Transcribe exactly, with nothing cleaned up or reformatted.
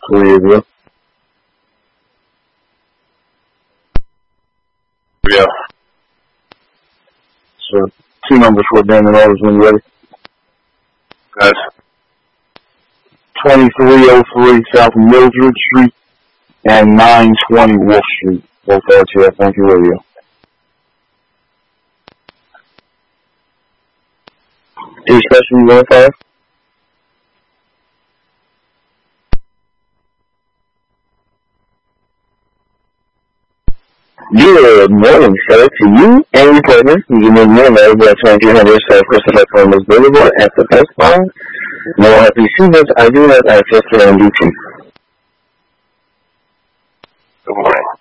for you as well. Yeah. So, two numbers for Damon Orders when you're ready. Guys. twenty-three oh three South Mildred Street and nine twenty Wolf Street. Both R T F. Thank you, radio. Any special you want to five? Good morning, sir, to you and your partner. You can move your legs at twenty-three hundred South Christopher Columbus Boulevard at the Best Buy. No happy seasons. I do have access to M D T. Good morning.